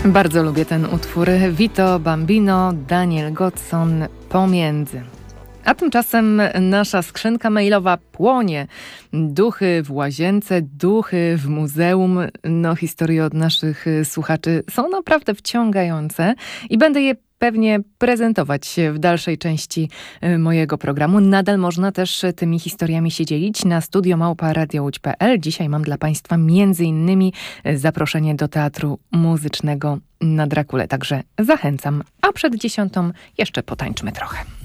Bardzo lubię ten utwór. Vito Bambino, Daniel Godson, Pomiędzy. A tymczasem nasza skrzynka mailowa płonie. Duchy w łazience, duchy w muzeum. Historie od naszych słuchaczy są naprawdę wciągające i będę je pewnie prezentować w dalszej części mojego programu. Nadal można też tymi historiami się dzielić na studio@radiołódź.pl. Dzisiaj mam dla Państwa m.in. zaproszenie do Teatru Muzycznego na Drakulę. Także zachęcam. A przed 10 jeszcze potańczmy trochę.